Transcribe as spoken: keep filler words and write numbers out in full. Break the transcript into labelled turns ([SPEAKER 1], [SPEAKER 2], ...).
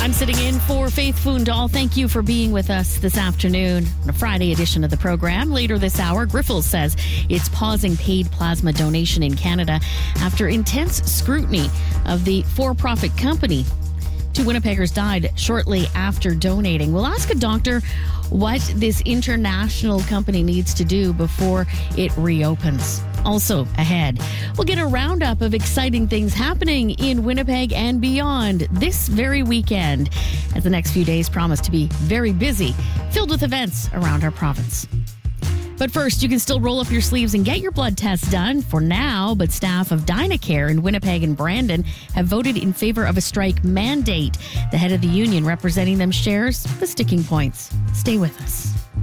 [SPEAKER 1] I'm sitting in for Faith Fundal. Thank you for being with us this afternoon on a Friday edition of the program. Later this hour, Grifols says it's pausing paid plasma donation in Canada after intense scrutiny of the for-profit company. Two Winnipeggers died shortly after donating. We'll ask a doctor what this international company needs to do before it reopens. Also ahead, we'll get a roundup of exciting things happening in Winnipeg and beyond this very weekend, as the next few days promise to be very busy, filled with events around our province. But first, you can still roll up your sleeves and get your blood test done for now, but staff of Dynacare in Winnipeg and Brandon have voted in favor of a strike mandate. The head of the union representing them shares the sticking points. Stay with us.